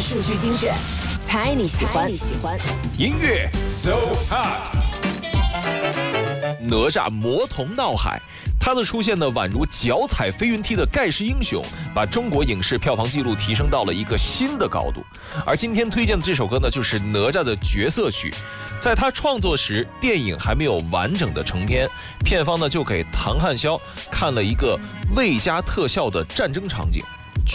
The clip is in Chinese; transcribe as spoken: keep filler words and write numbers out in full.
数据精选，猜你喜欢。你喜欢音乐 so hot， 哪吒魔童闹海。他的出现呢，宛如脚踩飞云梯的盖世英雄，把中国影视票房纪录提升到了一个新的高度。而今天推荐的这首歌呢，就是哪吒的角色曲。在他创作时，电影还没有完整的成片，片方呢就给唐汉霄看了一个未加特效的战争场景。